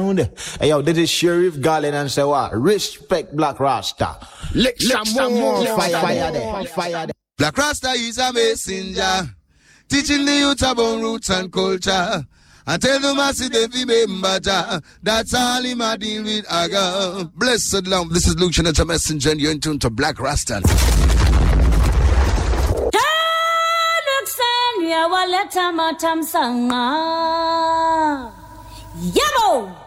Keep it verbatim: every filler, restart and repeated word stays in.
sound. Hey, yo, this is Sheriff Garland and say what? Respect Black Rasta. Lick some more fire, fire there, fire there. Black Rasta is a messenger, teaching the youth about roots and culture. And tell them I see them remember Jah. That's all him a deal with aga. Blessed love. This is Luke Shanetta Messenger and you're in tune to Black Rasta. Yabo.